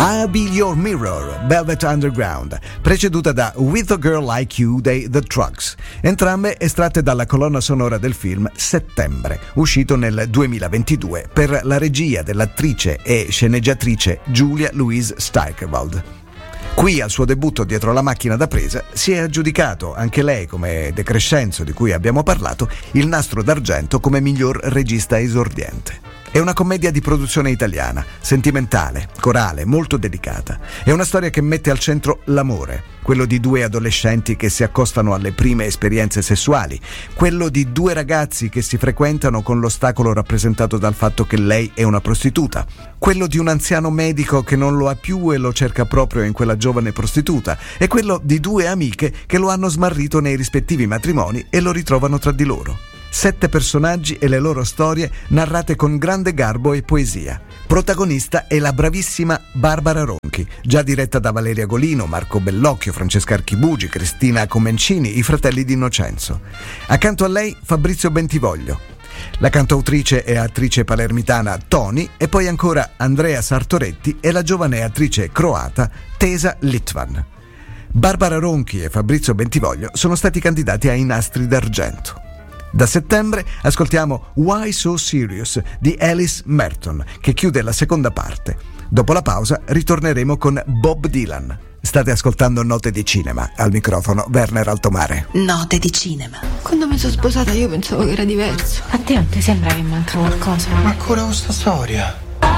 I'll Be Your Mirror, Velvet Underground, preceduta da With a Girl Like You dei The Trucks, entrambe estratte dalla colonna sonora del film Settembre, uscito nel 2022 per la regia dell'attrice e sceneggiatrice Julia Louise Steigerwald. Qui al suo debutto dietro la macchina da presa si è aggiudicato anche lei, come De Crescenzo di cui abbiamo parlato, il Nastro d'Argento come miglior regista esordiente. È una commedia di produzione italiana, sentimentale, corale, molto delicata. È una storia che mette al centro l'amore, quello di due adolescenti che si accostano alle prime esperienze sessuali, quello di due ragazzi che si frequentano con l'ostacolo rappresentato dal fatto che lei è una prostituta, quello di un anziano medico che non lo ha più e lo cerca proprio in quella giovane prostituta, e quello di due amiche che lo hanno smarrito nei rispettivi matrimoni e lo ritrovano tra di loro. 7 personaggi e le loro storie narrate con grande garbo e poesia. Protagonista è la bravissima Barbara Ronchi, già diretta da Valeria Golino, Marco Bellocchio, Francesca Archibugi, Cristina Comencini, i fratelli di Innocenzo. Accanto a lei Fabrizio Bentivoglio, la cantautrice e attrice palermitana Toni, e poi ancora Andrea Sartoretti e la giovane attrice croata Tesa Litvan. Barbara Ronchi e Fabrizio Bentivoglio sono stati candidati ai Nastri d'Argento. Da settembre ascoltiamo Why So Serious di Alice Merton, che chiude la seconda parte. Dopo la pausa ritorneremo con Bob Dylan. State ascoltando Note di Cinema, al microfono Werner Altomare. Note di Cinema. Quando mi sono sposata io pensavo che era diverso. A te non ti sembra che manca qualcosa? Ma ancora questa storia?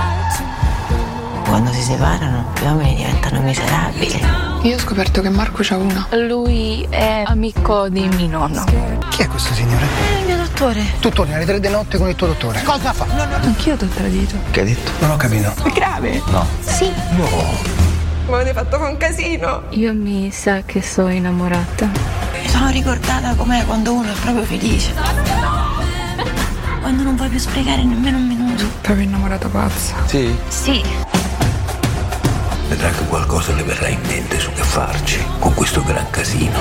Quando si separano, gli uomini diventano miserabili. Io ho scoperto che Marco c'ha una. Lui è amico di mio nonno. Chi è questo signore? È il mio dottore. Tu torni alle 3 di notte con il tuo dottore. Cosa fa? Anch'io ti ho tradito. Che hai detto? Non ho capito. È grave? No. Sì. No. Ma avete fatto con casino. Io mi sa che sono innamorata. Mi sono ricordata com'è quando uno è proprio felice. Quando non puoi più sprecare nemmeno un minuto. Proprio innamorata pazza. Sì? Sì. Vedrà che qualcosa le verrà in mente su che farci con questo gran casino.